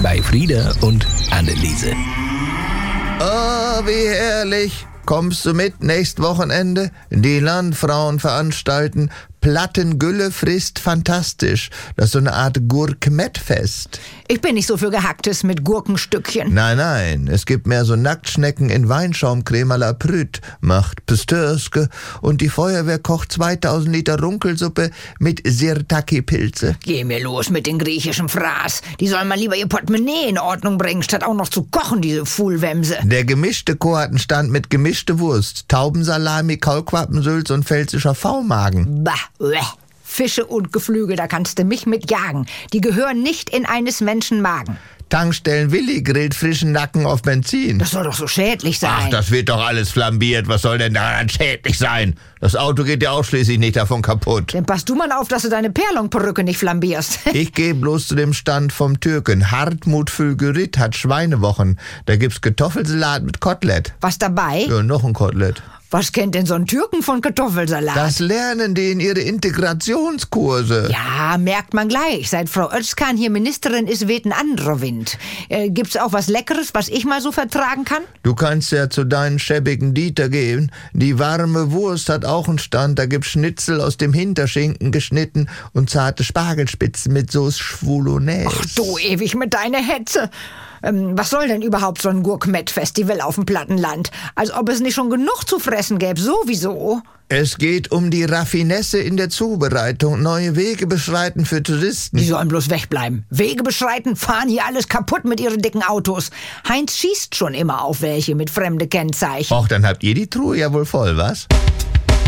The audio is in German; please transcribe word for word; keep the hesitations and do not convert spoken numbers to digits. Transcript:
bei Frieda und Anneliese. Oh, wie herrlich. Kommst du mit nächstes Wochenende? Die Landfrauen veranstalten Plattengülle frisst fantastisch. Das ist so eine Art Gurkmettfest. Ich bin nicht so für Gehacktes mit Gurkenstückchen. Nein, nein, es gibt mehr so Nacktschnecken in Weinschaumcreme à la Prüt, macht Pestörske und die Feuerwehr kocht zweitausend Liter Runkelsuppe mit Sirtaki-Pilze. Geh mir los mit den griechischen Fraß. Die sollen mal lieber ihr Portemonnaie in Ordnung bringen, statt auch noch zu kochen, diese Fuhlwämse. Der gemischte Chor hat einen Stand mit gemischte Wurst, Taubensalami, Kaulquappensülz und pfälzischer V-Magen. Bah, uäh. Fische und Geflügel, da kannst du mich mit jagen. Die gehören nicht in eines Menschen Magen. Tankstellen Willi grillt frischen Nacken auf Benzin. Das soll doch so schädlich sein. Ach, das wird doch alles flambiert. Was soll denn daran schädlich sein? Das Auto geht ja auch schließlich nicht davon kaputt. Dann passt du mal auf, dass du deine Perlonperücke nicht flambierst. Ich gehe bloß zu dem Stand vom Türken. Hartmut Fülgerit hat Schweinewochen. Da gibt's Kartoffelsalat mit Kotelett. Was dabei? Ja, noch ein Kotelett. Was kennt denn so ein Türken von Kartoffelsalat? Das lernen die in ihre Integrationskurse. Ja, merkt man gleich. Seit Frau Özkan hier Ministerin ist, weht ein anderer Wind. Äh, gibt's auch was Leckeres, was ich mal so vertragen kann? Du kannst ja zu deinen schäbigen Dieter gehen. Die warme Wurst hat auch einen Stand. Da gibt's Schnitzel aus dem Hinterschinken geschnitten und zarte Spargelspitzen mit Sauce Schwulonaise. Ach du ewig mit deiner Hetze. Ähm, was soll denn überhaupt so ein Gurkmettfestival auf dem Plattenland? Als ob es nicht schon genug zu fressen gäbe, sowieso. Es geht um die Raffinesse in der Zubereitung, neue Wege beschreiten für Touristen. Die sollen bloß wegbleiben. Wege beschreiten, fahren hier alles kaputt mit ihren dicken Autos. Heinz schießt schon immer auf welche mit fremde Kennzeichen. Och, dann habt ihr die Truhe ja wohl voll, was?